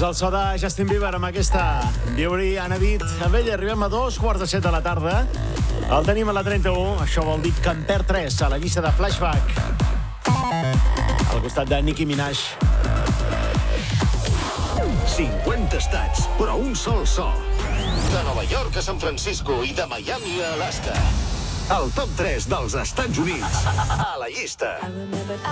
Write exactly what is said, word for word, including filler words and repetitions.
el so de Justin Bieber amb aquesta Beauty and a Beat. Amb ella arribem a dos quarts de set de la tarda. El tenim a la trenta-u. Això vol dir que en perd tres a la llista de Flashback. Al costat de Nicki Minaj. cinquanta estats, però un sol so. De Nova York a San Francisco i de Miami a Alaska. El top tres dels Estats Units. A la llista.